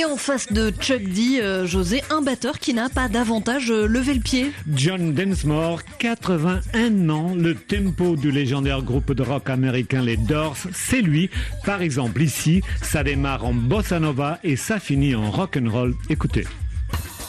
en face de Chuck D, José, un batteur qui n'a pas davantage levé le pied. John Densmore, 81 ans, le tempo du légendaire groupe de rock américain les Doors, c'est lui. Par exemple ici, ça démarre en bossa nova et ça finit en rock'n'roll. Écoutez.